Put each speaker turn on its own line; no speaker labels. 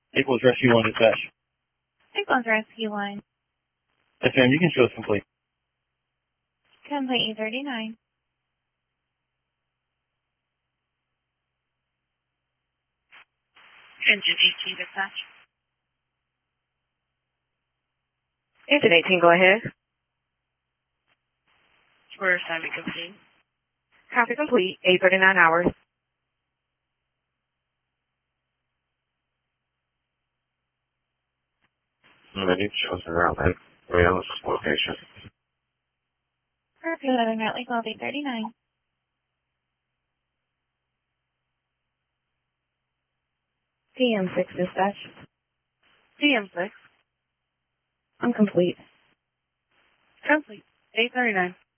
Equals Rescue 1 dispatch.
Equals Rescue 1.
Yes, ma'am, you can show us complete.
Complete E39.
Engine 18 dispatch.
Engine 18, go ahead.
For assignment complete.
Copy complete, 8:39 hours.
I need to show us around that. This location.
Curfew 11 route equals 839.
PM6 dispatch.
PM6.
I'm complete.
Complete. 839.